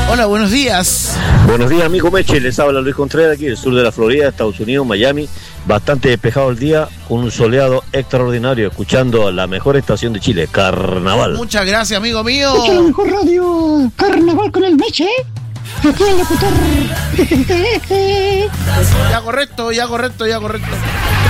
Hola, buenos días. Buenos días, amigo Meche. Les habla Luis Contreras, aquí del sur de la Florida, Estados Unidos, Miami. Bastante despejado el día, con un soleado extraordinario, escuchando la mejor estación de Chile, Carnaval. Muchas gracias, amigo mío. Escucha la mejor radio, Carnaval con el Meche. Aquí el locutor. Ya correcto.